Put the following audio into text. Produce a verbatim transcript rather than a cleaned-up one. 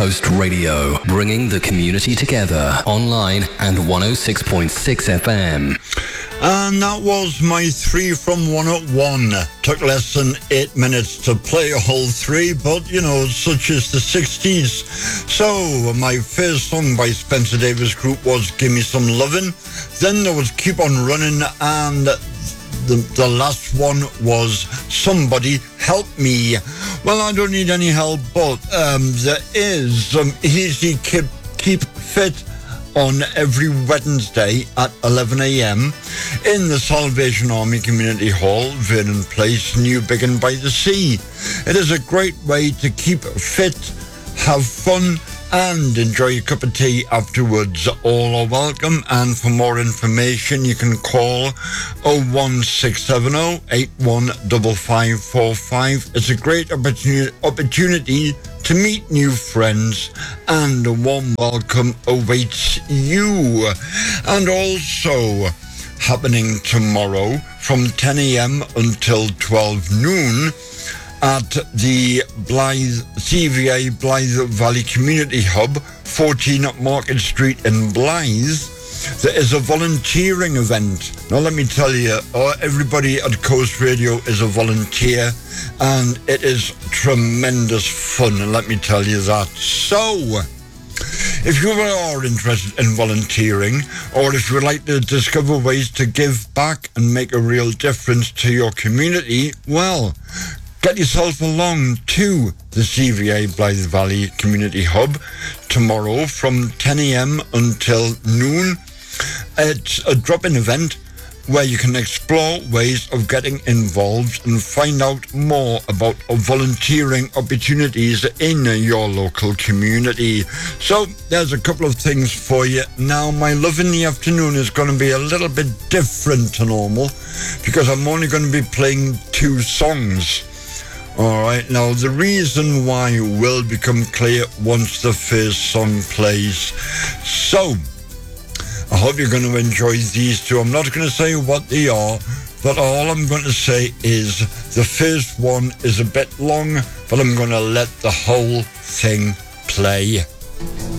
Coast Radio, bringing the community together online and one oh six point six F M. And that was my three from one oh one. Took less than eight minutes to play a whole three, but, you know, such is the sixties. So, my first song by Spencer Davis Group was Gimme Some Lovin'. Then there was Keep On Running, and the, the last one was Somebody Help Me. Well, I don't need any help, but um, there is some easy keep, keep fit on every Wednesday at eleven a.m. in the Salvation Army Community Hall, Vernon Place, New Biggin by the Sea. It is a great way to keep fit, have fun, and enjoy a cup of tea afterwards. All are welcome, and for more information you can call oh one six seven oh, eight one five five four five. It's a great opportunity, opportunity to meet new friends, and a warm welcome awaits you. And also happening tomorrow from ten a.m. until twelve noon at the Blythe C V A Blythe Valley Community Hub, fourteen Market Street in Blythe, there is a volunteering event. Now let me tell you, uh, everybody at Coast Radio is a volunteer, and it is tremendous fun, and let me tell you that. So, if you are interested in volunteering, or if you would like to discover ways to give back and make a real difference to your community, well, get yourself along to the C V A Blythe Valley Community Hub tomorrow from ten a.m. until noon. It's a drop-in event where you can explore ways of getting involved and find out more about volunteering opportunities in your local community. So there's a couple of things for you. Now, my love in the afternoon is going to be a little bit different to normal because I'm only going to be playing two songs. All right, now the reason why will become clear once the first song plays. So, I hope you're going to enjoy these two. I'm not going to say what they are, but all I'm going to say is the first one is a bit long, but I'm going to let the whole thing play.